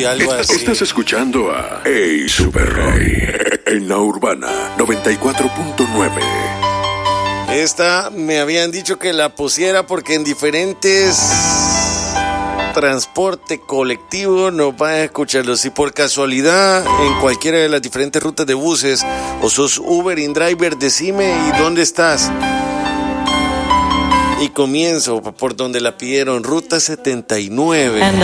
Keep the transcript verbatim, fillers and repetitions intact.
algo así. Estás escuchando a Hey Super Roy en la Urbana noventa y cuatro punto nueve. Esta me habían dicho que la pusiera porque en diferentes transporte colectivo nos van a escucharlo. Si por casualidad en cualquiera de las diferentes rutas de buses o sos Uber InDriver, decime y dónde estás. Y comienzo por donde la pidieron, Ruta setenta y nueve.